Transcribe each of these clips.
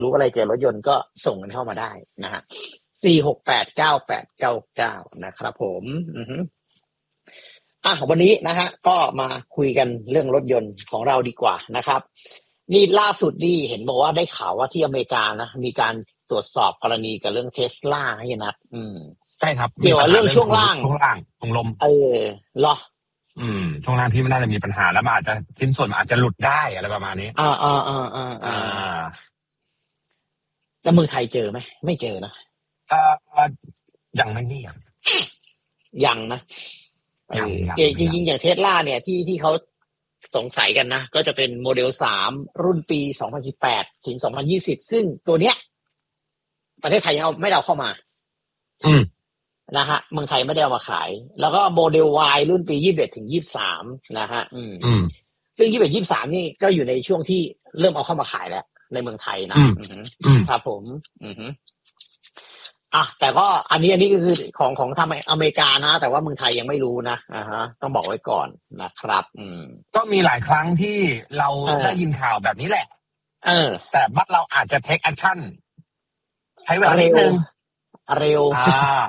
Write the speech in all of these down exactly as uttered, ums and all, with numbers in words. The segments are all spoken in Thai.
รู้อะไรเกี่ยวกับรถยนต์ก็ส่งกันเข้ามาได้นะฮะสี่ หก แปด เก้า แปด เก้า เก้านะครับผมอือฮึอ่ะวันนี้นะฮะก็มาคุยกันเรื่องรถยนต์ของเราดีกว่านะครับนี่ล่าสุดนี่เห็นบอกว่าได้ข่าวว่าที่อเมริกานะมีการตรวจสอบกรณีกับเรื่อง Tesla ให้นัดอืมใช่ครับเกี่ยวกับเรื่องช่วงล่างช่วงล่างตรงลมเออเหรออืมช่วงล่างที่มันน่าจะมีปัญหาแล้วมันอาจจะชิ้นส่วนอาจจะหลุดได้อะไรประมาณนี้อ่าอ่าอ่าอ่าอ่าแล้วเมืองไทยเจอไหมไม่เจอนะเอ่อยังไม่เรียกยังนะยังจริงๆอย่างเทสลาเนี่ยที่ที่เขาสงสัยกันนะก็จะเป็นโมเดลสามรุ่นปีสองพันสิบแปดถึงสองพันยี่สิบซึ่งตัวเนี้ยประเทศไทยยังเอาไม่เอาเข้ามาอืมนะฮะเมืองไทยไม่ได้เอามาขายแล้วก็โมเดล Y รุ่นปียี่สิบเอ็ดถึงยี่สิบสามนะฮะอืมอืมซึ่งยี่สิบเอ็ด ยี่สิบสามนี่ก็อยู่ในช่วงที่เริ่มเอาเข้ามาขายแล้วในเมืองไทยนะอืมครับผมอือฮึอ่ะแต่ก็อันนี้อันนี้ก็คือของของทางอเมริกานะแต่ว่าเมืองไทยยังไม่รู้นะอ่าฮะต้องบอกไว้ก่อนนะครับอืมก็มีหลายครั้งที่เราได้ยินข่าวแบบนี้แหละเออแต่บ้านเราอาจจะ take action ใช้เวลานิดนึงเร็วอ่า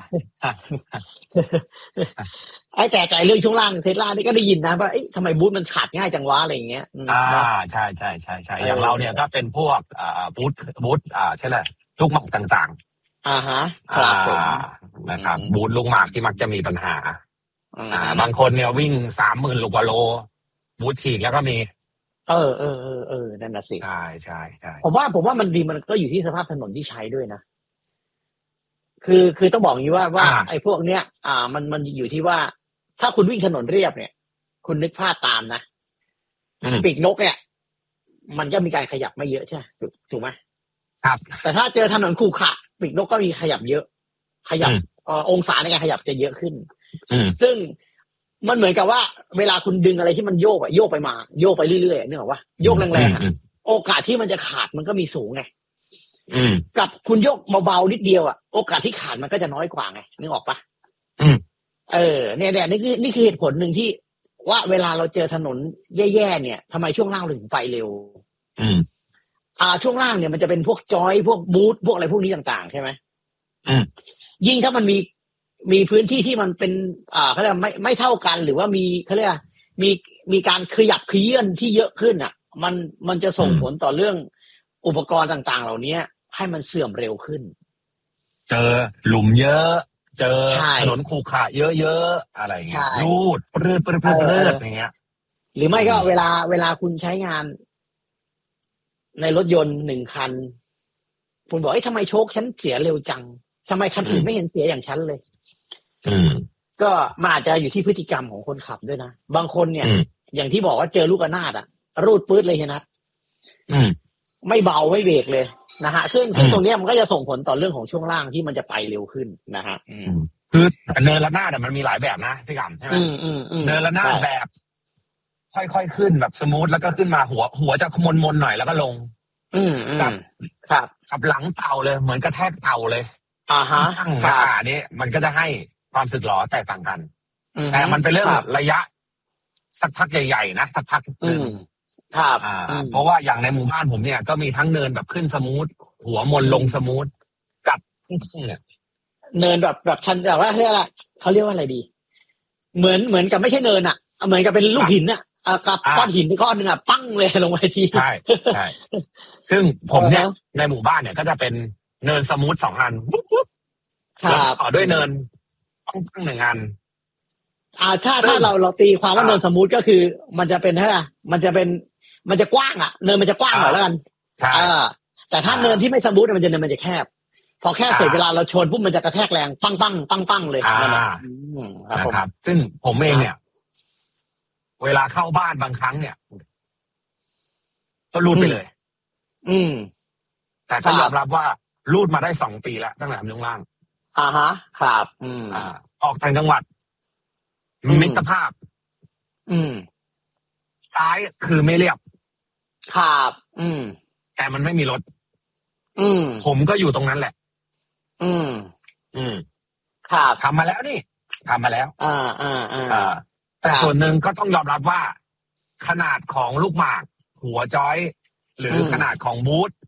ไอ้แต่ใจเรื่องช่วงล่างเทสลานี่ก็ได้ยินนะว่าเอ๊ะทำไมบูทมันขาดง่ายจังวะอะไรอย่างเงี้ยอ่าใช่ใช่ใช่ใช่อย่างเราเนี่ยก็เป็นพวกอ่าบูทบูทอ่าใช่แหละลูกหมากต่างๆอ่าฮะครับผมนะครับบูทลูกหมากที่มักจะมีปัญหาอ่าบางคนเนี่ยวิ่งสามหมื่นกว่าโลบูทฉีกแล้วก็มีเออเออเออเออนั่นน่ะสิใช่ใช่ใช่ผมว่าผมว่ามันดีมันก็อยู่ที่สภาพถนนที่ใช้ด้วยนะคือคือต้องบอกอย่างนี้ว่าว่าไอ้พวกเนี้ยอ่ามันมันอยู่ที่ว่าถ้าคุณวิ่งถนนเรียบเนี่ยคุณนึกภาพตามนะปีกนกเนี่ยมันก็มีการขยับไม่เยอะใช่ถูกถูกไหมครับแต่ถ้าเจอถนนขรุขระปีกนกก็มีขยับเยอะขยับเอ่อองศาในการขยับจะเยอะขึ้นซึ่งมันเหมือนกับว่าเวลาคุณดึงอะไรที่มันโยกอะโยกไปมาโยกไปเรื่อยๆนึกออกว่าโยกแรงๆอะโอกาสที่มันจะขาดมันก็มีสูงไงกับคุณโยกเบาๆนิดเดียวอ่ะโอกาสที่ขาดมันก็จะน้อยกว่าไงนึกออกปะเออเนี่ยเนี่ยนี่คือนี่คือเหตุผลหนึ่งที่ว่าเวลาเราเจอถนนแย่ๆเนี่ยทำไมช่วงล่างถึงไปเร็วอืมอ่าช่วงล่างเนี่ยมันจะเป็นพวกจอยพวกบูทพวกอะไรพวกนี้ต่างๆใช่ไหมอืมยิ่งถ้ามันมีมีพื้นที่ที่มันเป็นอ่าเขาเรียกไม่ไม่เท่ากันหรือว่ามีเขาเรียกมีมีการขยับขยื่นที่เยอะขึ้นอ่ะมันมันจะส่งผลต่อเรื่องอุปกรณ์ต่างๆเหล่านี้ให้มันเสื่อมเร็วขึ้นเจอหลุมเยอะเจอถนนขรุขระเยอะๆอะไรเงี้ยรูดปรืดปรืดปรืดอย่างเงี้ยหรือไม่ก็เวลาเวลาคุณใช้งานในรถยนต์หนึ่งคันคุณบอกเอ้ยทำไมโชคฉันเสียเร็วจังทำไมคันอื่นไม่เห็นเสียอย่างฉันเลยอืมก็มันอาจจะอยู่ที่พฤติกรรมของคนขับด้วยนะบางคนเนี่ยอย่างที่บอกว่าเจอลูกระนาดอ่ะรูดปื๊ดเลยเห็นนะอืมไม่เบาไม่เบรกเลยนะฮะซึ่งซึ่งตรงนี้มันก็จะส่งผลต่อเรื่องของช่วงล่างที่มันจะไปเร็วขึ้นนะฮะคือเนินระนาดมันมีหลายแบบนะพี่กำใช่ไหมเนินระนาดแบบค่อยๆขึ้นแบบสมูทแล้วก็ขึ้นมาหัวหัวจะขมนมนหน่อยแล้วก็ลงอืมกับครับกับหลังเต่าเลยเหมือนกระแทกเต่าเลยอ่าฮะตั้งราคานี้มันก็จะให้ความสึกหรอแตกต่างกันแต่มันเป็นเรื่องระยะสักพักใหญ่ๆนะสักพักนึงครับอ่าเพราะว่าอย่างในหมู่บ้านผมเนี่ยก็มีทั้งเนินแบบขึ้นสมูทหัวมนลงสมูทกับเนี่ยเนินแบบแบบชันแบบว่าเรียกอะไรเขาเรียกว่าอะไรดีเหมือนเหมือนกับไม่ใช่เนินอ่ะเหมือนกับเป็นลูกหินอ่ะกับก้อนหินก้อนหนึ่งอ่ะปั้งเลยลงไปทีใช่ใช่ซึ่งผมเนี่ยในหมู่บ้านเนี่ยก็จะเป็นเนินสมูทสองอันปุ๊บปุ๊บแล้วต่อด้วยเนินปั้งปั้งหนึ่งอันอ่าถ้าถ้าเราเราตีความว่าเนินสมูทก็คือมันจะเป็นเท่าไหร่มันจะเป็นมันจะกว้างอ่ะเนินมันจะกว้างหน่อยแล้วกันใช่แต่ถ้าเนินที่ไม่สมูทมันจะเนินมันจะแคบพอแคบเสร็จเวลาเราชนปุ๊บมันจะกระแทกแรงปั้งปั้งปั้งปั้งเลยนะครับซึ่งผมเองเนี่ยเวลาเข้าบ้านบางครั้งเนี่ยก็รูดไปเลยอืมแต่ก็ยอมรับว่ารูดมาได้สองปีแล้วตั้งแต่ทำช่วงล่างอ่าฮะครับอืมอ่าออกต่างจังหวัดมิตรภาพอืมซ้ายคือไม่เรียบครับอืมแต่มันไม่มีรถอืมผมก็อยู่ตรงนั้นแหละอืมอืมครับทำมาแล้วนี่ทำมาแล้วอ่าอ่าอ่าแต่ส่วนหนึ่งก็ต้องยอมรับว่าขนาดของลูกหมากหัวจอยหรือขนาดของบูท